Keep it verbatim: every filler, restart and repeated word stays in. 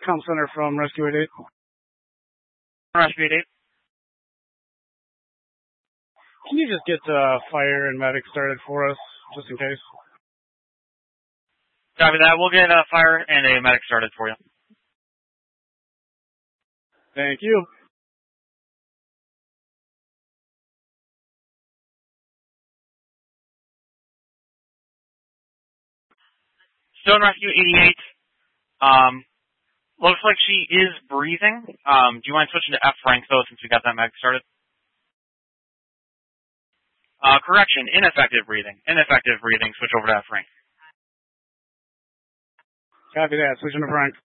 Comm Center from Rescue eight eight. Rescue eight eight. Can you just get uh, fire and medic started for us, just in case? Copy that. We'll get a fire and a medic started for you. Thank you. Stone Rescue eighty-eight. Um, looks like she is breathing. Um, do you mind switching to F rank, though, since we got that medic started? Uh, correction, ineffective breathing. Ineffective breathing, switch over to F rank. Copy that. Switching to Frank.